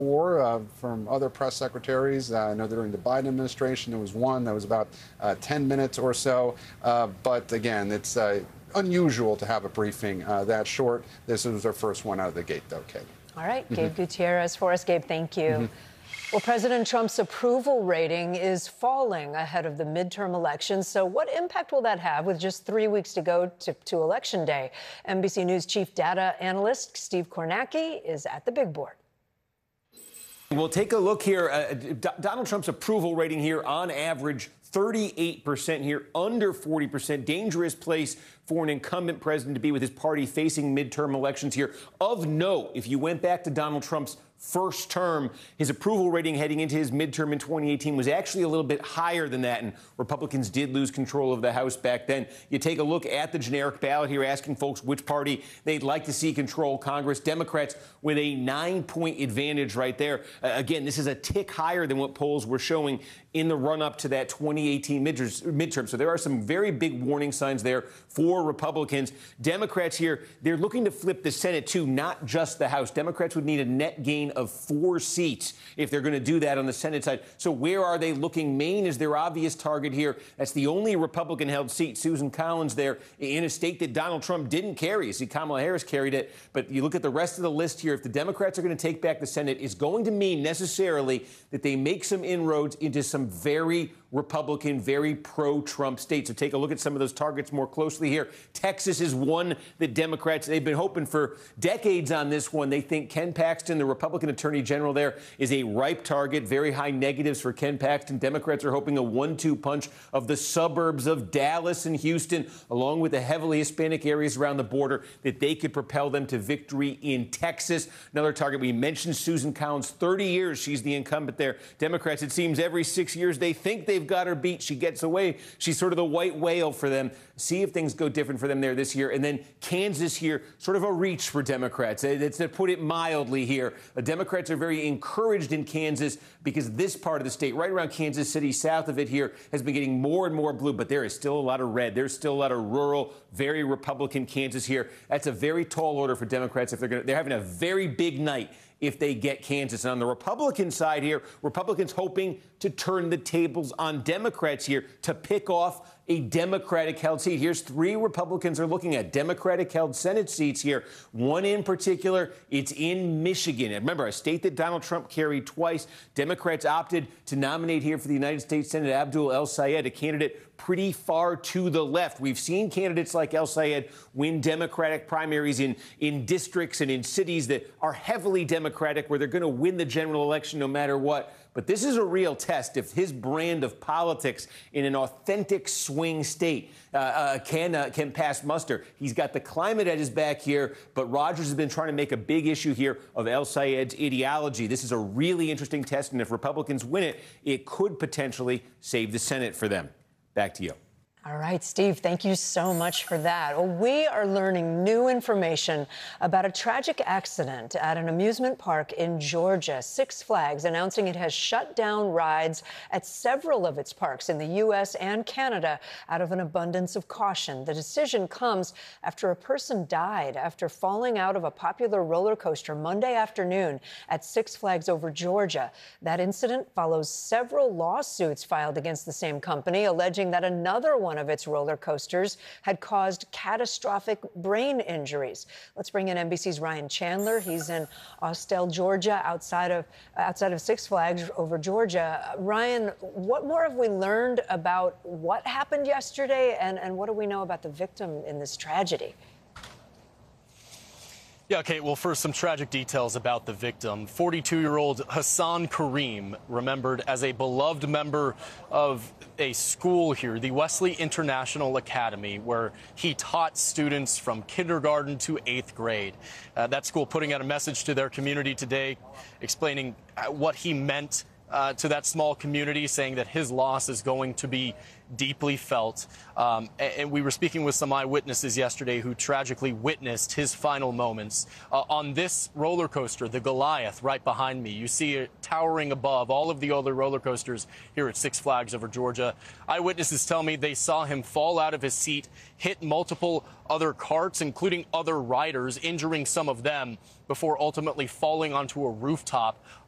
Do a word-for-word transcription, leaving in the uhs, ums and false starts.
Or uh, from other press secretaries. Uh, I know during the Biden administration, there was one that was about uh, ten minutes or so. Uh, but again, it's uh, unusual to have a briefing uh, that short. This was our first one out of the gate, though, Kate. All right, Mm-hmm. Gabe Gutierrez for us. Gabe, thank you. Mm-hmm. Well, President Trump's approval rating is falling ahead of the midterm elections. So what impact will that have with just three weeks to go to, to Election Day? N B C News chief data analyst Steve Kornacki is at the big board. We'll take a look here. Uh, D- Donald Trump's approval rating here on average thirty-eight percent here, under forty percent. Dangerous place for an incumbent president to be with his party facing midterm elections here. Of note, if you went back to Donald Trump's first term, his approval rating heading into his midterm in twenty eighteen was actually a little bit higher than that, and Republicans did lose control of the House back then. You take a look at the generic ballot here, asking folks which party they'd like to see control Congress. Democrats with a nine-point advantage right there. Uh, again, this is a tick higher than what polls were showing in the run-up to that twenty eighteen midterm. So there are some very big warning signs there for Republicans. Democrats here, they're looking to flip the Senate, too, not just the House. Democrats would need a net gain of four seats if they're going to do that on the Senate side. So where are they looking? Maine is their obvious target here. That's the only Republican-held seat. Susan Collins there in a state that Donald Trump didn't carry. You see, Kamala Harris carried it. But you look at the rest of the list here. If the Democrats are going to take back the Senate, it's going to mean necessarily that they make some inroads into some very Republican, very pro-Trump states. So take a look at some of those targets more closely here. Texas is one that Democrats, they've been hoping for decades on this one. They think Ken Paxton, the Republican attorney general there, is a ripe target. Very high negatives for Ken Paxton. Democrats are hoping a one two punch of the suburbs of Dallas and Houston, along with the heavily Hispanic areas around the border, that they could propel them to victory in Texas. Another target, we mentioned Susan Collins, thirty years she's the incumbent there. Democrats, it seems every six years they think they've got her beat. She gets away. She's sort of the white whale for them. See if things go different for them there this year. And then Kansas here, sort of a reach for Democrats. It's to put it mildly here. The Democrats are very encouraged in Kansas because this part of the state, right around Kansas City, south of it here, has been getting more and more blue. But there is still a lot of red. There's still a lot of rural, very Republican Kansas here. That's a very tall order for Democrats if they're going to, they're having a very big night if they get Kansas. And on the Republican side here, Republicans hoping to turn the tables on Democrats here to pick off a Democratic-held seat. Here's three Republicans are looking at Democratic-held Senate seats here. One in particular, it's in Michigan. And remember, a state that Donald Trump carried twice. Democrats opted to nominate here for the United States Senate Abdul El-Sayed, a candidate pretty far to the left. We've seen candidates like El-Sayed win Democratic primaries in, in districts and in cities that are heavily Democratic, where they're going to win the general election no matter what. But this is a real test if his brand of politics in an authentic swing state uh, uh, can uh, can pass muster. He's got the climate at his back here, but Rogers has been trying to make a big issue here of El-Sayed's ideology. This is a really interesting test, and if Republicans win it, it could potentially save the Senate for them. Back to you. All right, Steve, thank you so much for that. Well, we are learning new information about a tragic accident at an amusement park in Georgia. Six Flags announcing it has shut down rides at several of its parks in the U S and Canada out of an abundance of caution. The decision comes after a person died after falling out of a popular roller coaster Monday afternoon at Six Flags over Georgia. That incident follows several lawsuits filed against the same company, alleging that another one of its roller coasters had caused catastrophic brain injuries. Let's bring in N B C's Ryan Chandler. He's in Austell, Georgia, outside of outside of Six Flags over Georgia. Ryan, what more have we learned about what happened yesterday, and, and what do we know about the victim in this tragedy? Yeah, Kate, well, first, some tragic details about the victim. forty-two-year-old Hassan Kareem, remembered as a beloved member of a school here, the Wesley International Academy, where he taught students from kindergarten to eighth grade. Uh, that school putting out a message to their community today, explaining what he meant uh, to that small community, saying that his loss is going to be deeply felt. Um, and, and we were speaking with some eyewitnesses yesterday who tragically witnessed his final moments uh, on this roller coaster, the Goliath, right behind me. You see it towering above all of the other roller coasters here at Six Flags over Georgia. Eyewitnesses tell me they saw him fall out of his seat, hit multiple other carts, including other riders, injuring some of them before ultimately falling onto a rooftop